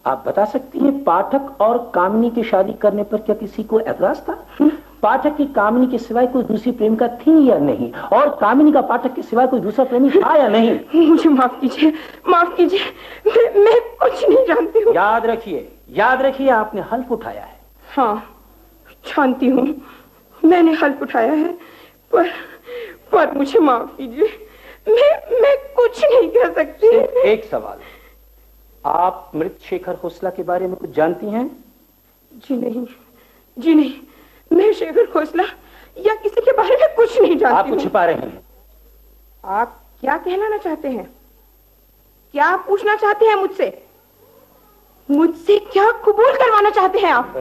आप बता सकती हैं पाठक और कामिनी की शादी करने पर क्या किसी को एतराज था? पाठक की कामिनी के सिवाय कोई दूसरी प्रेमिका थी या नहीं, और कामिनी का पाठक के सिवाय कोई दूसरा प्रेमी था या नहीं? मुझे माफ कीजिए, माफ कीजिए, मैं कुछ नहीं जानती हूँ। याद रखिए आपने हल्फ उठाया है। हाँ जानती हूँ, मैंने हल्फ उठाया है, पर मुझे माफ कीजिए, मैं कुछ नहीं कह सकती। एक सवाल, आप मृत शेखर खोसला के बारे में कुछ जानती हैं? जी नहीं, मैं शेखर खोसला या किसी के बारे में कुछ नहीं जानती। आप कुछ छिपा रहे हैं। आप क्या कहना चाहते हैं? क्या पूछना चाहते हैं मुझसे? मुझसे क्या कबूल करवाना चाहते हैं आप?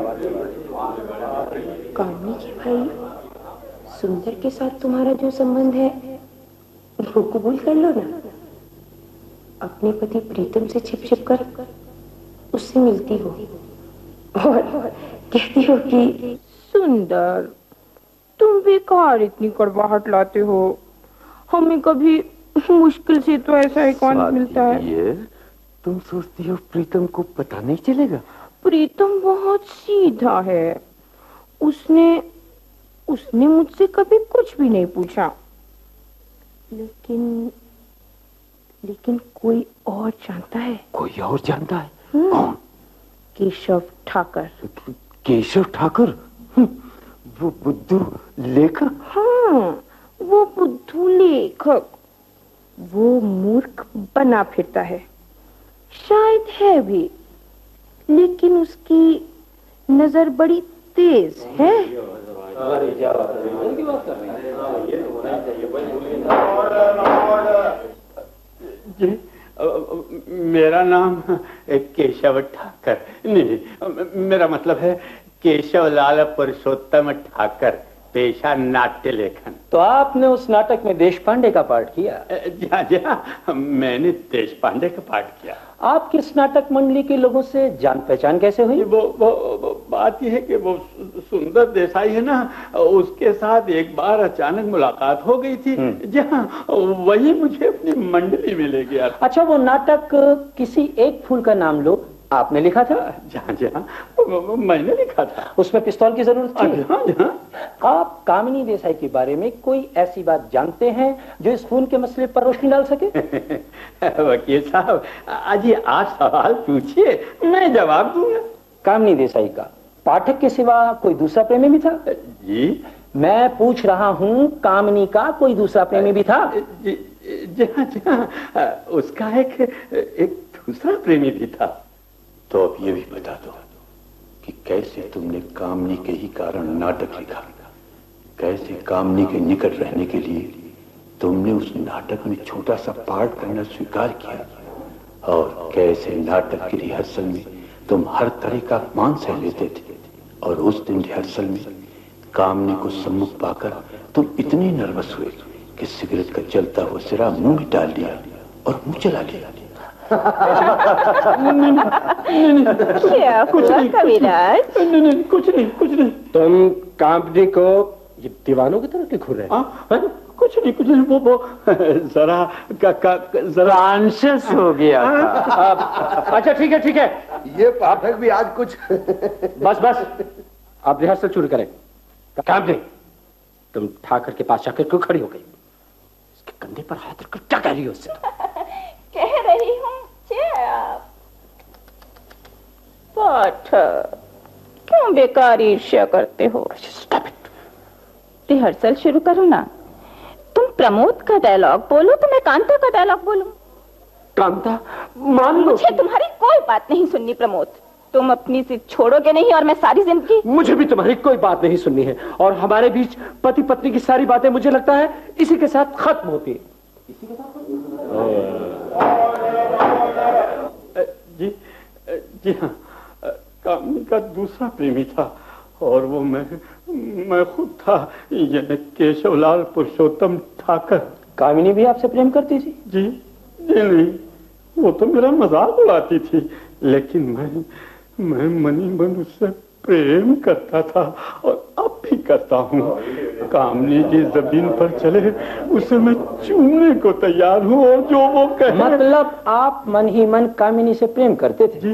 कामिनी के भाई सुंदर के साथ तुम्हारा जो संबंध है वो कबूल कर लो ना। अपने पति प्रीतम से छिप कर उससे मिलती हो और कहती हो कि सुंदर तुम बेकार इतनी कड़वाहट लाते हो, हमें कभी मुश्किल से तो ऐसा एकांत मिलता है। ये तुम सोचती हो प्रीतम को पता नहीं चलेगा? प्रीतम बहुत सीधा है, उसने मुझसे कभी कुछ भी नहीं पूछा, लेकिन कोई और जानता है। कोई और जानता है? कौन? केशव ठाकर। केशव ठाकर? वो बुद्धू लेखक? हाँ, वो बुद्धू लेखक। वो मूर्ख बना फिरता है, शायद है भी, लेकिन उसकी नजर बड़ी तेज है। जी, मेरा नाम केशव ठाकर नहीं, मेरा मतलब है केशवलाल पुरुषोत्तम ठाकर, पेशा नाट्य लेखन। तो आपने उस नाटक में देशपांडे का पाठ किया? जी हाँ, मैंने देशपांडे का पाठ किया। आपकी इस नाटक मंडली के लोगों से जान पहचान कैसे हुई? वो बात यह है कि वो सुंदर देसाई है ना, उसके साथ एक बार अचानक मुलाकात हो गई थी। जी हाँ, वही मुझे अपनी मंडली में ले गया। अच्छा, वो नाटक किसी एक फूल का नाम लो आपने लिखा था? जहाँ मैंने लिखा था। उसमें पिस्तौल की जरूरत थी? जहाँ आप कामिनी देसाई के बारे में कोई ऐसी बात जानते हैं जो इस खून के मसले पर रोशनी डाल सके? वकील साहब, आज आप सवाल पूछिए, मैं जवाब दूंगा। कामिनी देसाई का पाठक के सिवा कोई दूसरा प्रेमी भी था? जी, मैं पूछ रहा हूँ, कामिनी का कोई दूसरा प्रेमी भी था? जहाँ उसका एक दूसरा प्रेमी भी था। तो अब ये भी बता दो कि कैसे तुमने कामनी के ही कारण नाटक लिखा, कैसे कामनी के निकट रहने के लिए तुमने उस नाटक में छोटा सा पार्ट करना स्वीकार किया, और कैसे नाटक की रिहर्सल में तुम हर तरह का अपमान सह लेते थे, और उस दिन रिहर्सल में कामनी को सम्मुख पाकर तुम इतने नर्वस हुए कि सिगरेट का जलता हुआ सिरा मुंह में डाल दिया और मुंह चला लिया। क्या हुआ कविराज? नहीं, कुछ नहीं। तुम कामनी को ये दीवानों की तरह क्यों घूर रहे? कुछ नहीं, वो जरा कॉन्शियस हो गया था। अच्छा ठीक है, ये पाठक भी आज कुछ बस आप रिहर्सल शुरू करें। कामनी, तुम ठाकर के पास जाकर क्यों खड़ी हो गई? इसके कंधे पर हाथ रखकर क्या कह रही हो उससे? कह रही हूँ पाठक, क्यों बेकार ईर्ष्या करते हो? रिहर्सल शुरू करो ना। तुम प्रमोद का डायलॉग बोलो तो मैं कांता का डायलॉग बोलूं। कांता, मान लो मुझे तुम्हारी कोई बात नहीं सुननी प्रमोद। तुम अपनी जिद छोड़ोगे नहीं और मैं सारी जिंदगी। मुझे भी तुम्हारी कोई बात नहीं सुननी है, और हमारे बीच पति पत्नी की सारी बातें मुझे लगता है इसी के साथ खत्म होती है। जी हाँ, कामनी का दूसरा प्रेमी था, और वो मैं खुद था, यानी केशवलाल पुरुषोत्तम ठाकर। कामिनी भी आपसे प्रेम करती थी? जी नहीं, वो तो मेरा मजाक उड़ाती थी, लेकिन मैं मनी मन उससे प्रेम करता था, और अब भी करता हूँ। कामनी की जमीन पर चले उसे मैं चूमने को तैयार हूँ, और जो वो कहे। मतलब आप मन ही मन कामिनी से प्रेम करते थे?